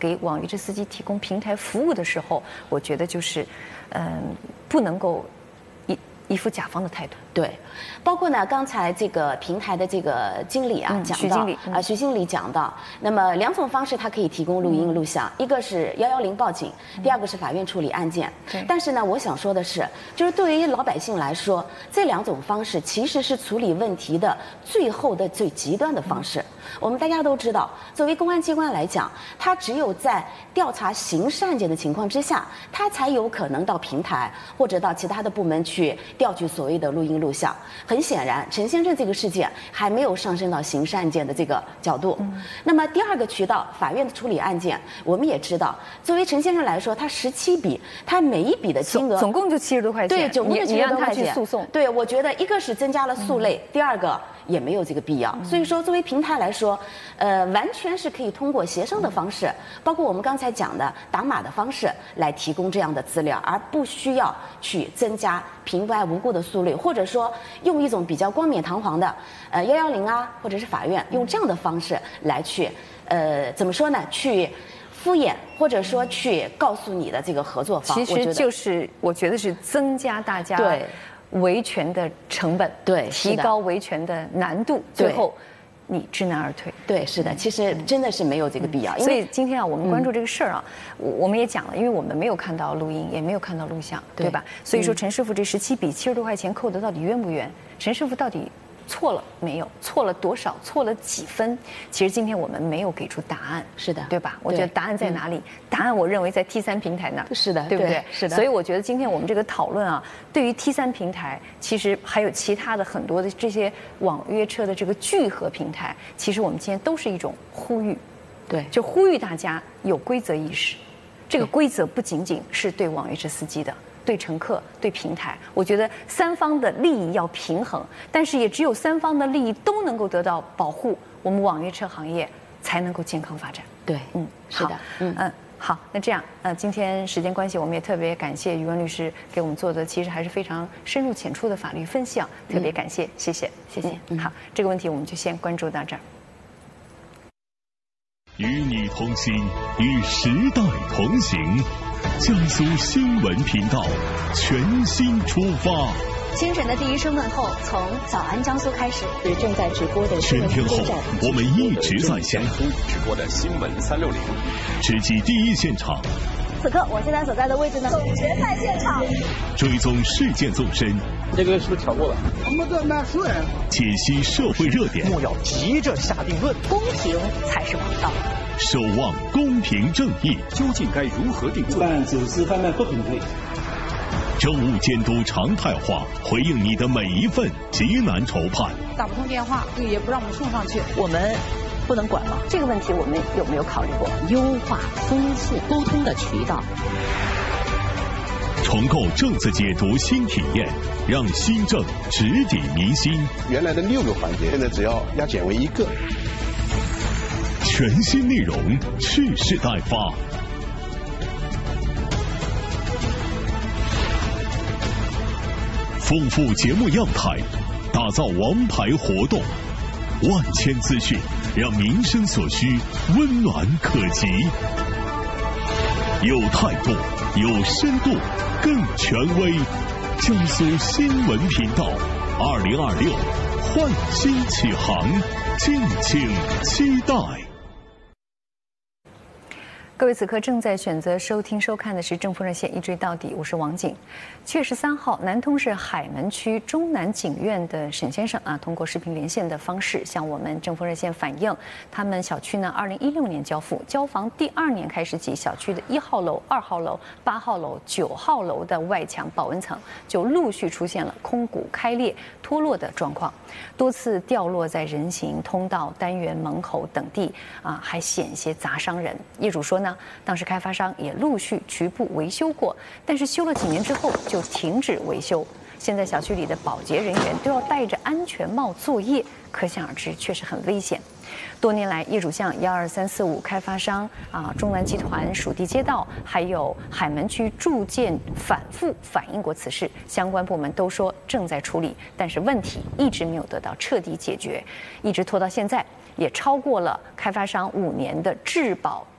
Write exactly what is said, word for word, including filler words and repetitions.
给网约车司机提供平台服务的时候，我觉得就是，嗯、呃，不能够一一副甲方的态度。 对，包括呢，刚才这个平台的这个经理啊、 嗯、 讲到， 徐经理、 嗯、啊，徐经理讲到，那么两种方式它可以提供录音录像，嗯、一个是幺幺零报警，嗯、第二个是法院处理案件。 对。 但是呢，我想说的是，就是对于老百姓来说，这两种方式其实是处理问题的最后的最极端的方式。嗯、我们大家都知道，作为公安机关来讲，它只有在调查刑事案件的情况之下，它才有可能到平台或者到其他的部门去调取所谓的录音录像。很显然，陈先生这个事件还没有上升到刑事案件的这个角度。嗯、那么第二个渠道，法院的处理案件，我们也知道，作为陈先生来说，他十七笔，他每一笔的金额总共就七十多块钱， 对，总共就七十多块钱。 你让他去诉讼， 对，我觉得一个是增加了诉类，嗯、第二个也没有这个必要。嗯、所以说，作为平台来说，呃，完全是可以通过协商的方式，嗯、包括我们刚才讲的打码的方式来提供这样的资料，而不需要去增加平白无故的诉类，或者说用一种比较冠冕堂皇的，呃，幺幺零啊，或者是法院用这样的方式来去，呃，怎么说呢？去敷衍，或者说去告诉你的这个合作方， 其实就是我觉得是增加大家对维权的成本， 对， 提高维权的难度，最后你知难而退。 对，是的，其实真的是没有这个必要。 所以今天啊，我们关注这个事儿啊，我我们也讲了，因为我们没有看到录音，也没有看到录像，对吧？所以说陈师傅这十七笔七十多块钱扣的到底冤不冤？陈师傅到底错了没有？错了多少？错了几分？其实今天我们没有给出答案， 是的， 对吧？我觉得答案在哪里？答案我认为在 T 三平台那儿， 是的， 对不对？ 是的。 所以我觉得今天我们这个讨论啊，对于 T 三平台，其实还有其他的很多的这些网约车的这个聚合平台，其实我们今天都是一种呼吁， 对， 就呼吁大家有规则意识。这个规则不仅仅是对网约车司机的。对乘客、对平台，我觉得三方的利益要平衡，但是也只有三方的利益都能够得到保护，我们网约车行业才能够健康发展。 对， 嗯， 是的， 嗯嗯，好，那这样，呃，今天时间关系，我们也特别感谢于文律师给我们做的，其实还是非常深入浅出的法律分析啊，特别感谢，嗯、谢谢，谢谢。嗯、好，这个问题我们就先关注到这儿。 与你同行，与时代同行。江苏新闻频道全新出发， 清晨的第一声问候从早安江苏开始。是正在直播的全天候，我们一直在江苏直播的新闻三六零， 直击第一现场。 此刻我现在所在的位置呢，总决赛现场， 追踪事件纵深。 这个是不是调过了？ 我们的那是解析社会热点， 莫要急着下定论， 公平才是王道。 守望公平正义， 究竟该如何定罪？ 办走私贩卖不平等。 政务监督常态化，回应你的每一份急难愁盼。 打不通电话，也不让我们送上去， 我们不能管吗？这个问题我们有没有考虑过优化、丰富沟通的渠道？ 重构政策解读新体验，让新政直抵民心。 原来的六个环节，现在只要压减为一个。 全新内容，蓄势待发。丰富节目样态，打造王牌活动，万千资讯，让民生所需温暖可及。有态度，有深度，更权威。江苏新闻频道，二零二六焕新启航，敬请期待。 各位此刻正在选择收听收看的是正风热线一追到底，我是王景。七月十三号，南通市海门区中南警院的沈先生啊，通过视频连线的方式向我们正风热线反映，他们小区呢，二零一六年交付，交房第二年开始起，小区的一号楼、二号楼、八号楼、九号楼的外墙保温层就陆续出现了空鼓开裂、脱落的状况，多次掉落在人行通道、单元门口等地啊，还险些砸伤人。业主说呢，当时开发商也陆续局部维修过，但是修了几年之后就停止维修。现在小区里的保洁人员都要戴着安全帽作业，可想而知，确实很危险。多年来，业主向幺二三四五开发商啊、中南集团、属地街道，还有海门区住建反复反映过此事，相关部门都说正在处理，但是问题一直没有得到彻底解决，一直拖到现在，也超过了开发商五年的质保